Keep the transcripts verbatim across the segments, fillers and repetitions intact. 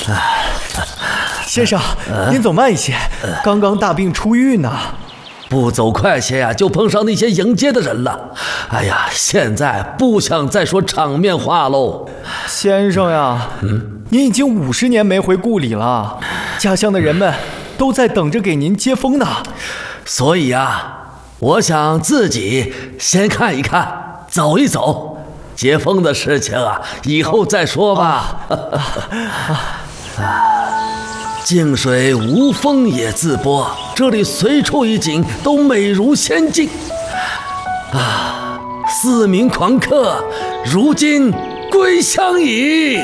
先生，您走慢一些，刚刚大病初愈呢。 不走快些呀、啊，就碰上那些迎接的人了。哎呀，现在不想再说场面话喽。 先生呀，嗯，您已经五十年没回故里了，家乡的人们都在等着给您接风呢。 所以啊，我想自己先看一看，走一走。接风的事情啊，以后再说吧。静水无风也自波，这里随处一景都美如仙境。啊，四名狂客如今归乡矣。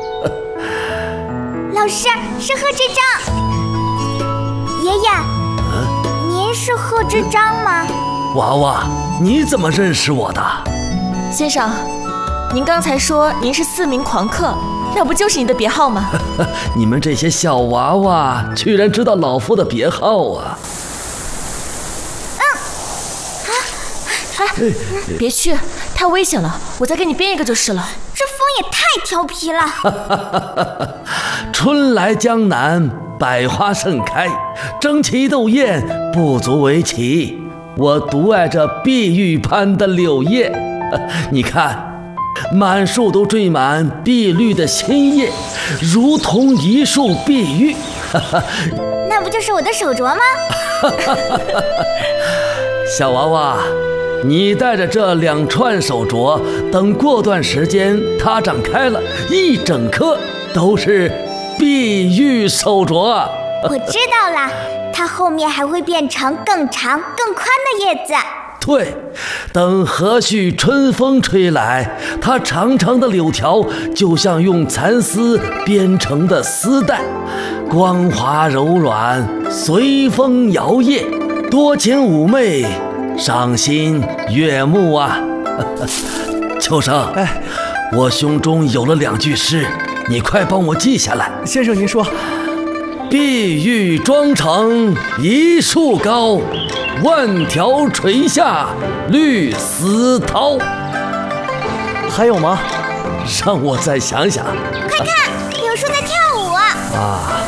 老师，是贺知章。爷爷，嗯、您是贺知章吗？ 娃娃，你怎么认识我的？ 先生，您刚才说您是四名狂客，那不就是你的别号吗？ 你们这些小娃娃居然知道老夫的别号啊！ 嗯，啊， 啊，别去，太危险了，我再给你编一个就是了。 这风也太调皮了。 春来江南，百花盛开，争奇斗艳不足为奇。我独爱这碧玉般的柳叶，你看。满树都缀满碧绿的新叶，如同一束碧玉。 那不就是我的手镯吗？ 小娃娃，你带着这两串手镯，等过段时间它长开了，一整颗都是碧玉手镯。 我知道了，它后面还会变成更长更宽的叶子。 对，等和煦春风吹来，它长长的柳条就像用蚕丝编成的丝带，光滑柔软，随风摇曳，多情妩媚，赏心悦目啊！秋生，哎，我胸中有了两句诗，你快帮我记下来。 先生，您说。 碧玉妆成一树高，万条垂下绿丝绦。 还有吗？ 让我再想想。 快看，柳树在跳舞啊！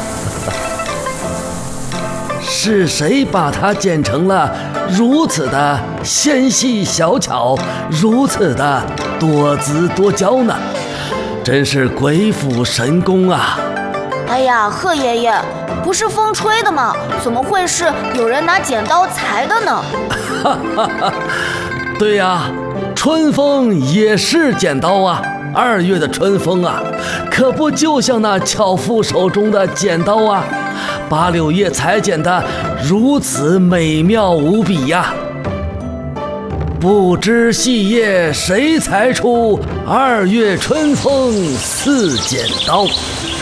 是谁把它剪成了如此的纤细小巧，如此的多姿多娇呢？真是鬼斧神工啊！ 哎呀，贺爷爷，不是风吹的吗？怎么会是有人拿剪刀裁的呢？ 对呀，春风也是剪刀啊！二月的春风啊，可不就像那樵夫手中的剪刀啊，把柳叶裁剪得如此美妙无比呀！不知细叶谁裁出，二月春风似剪刀。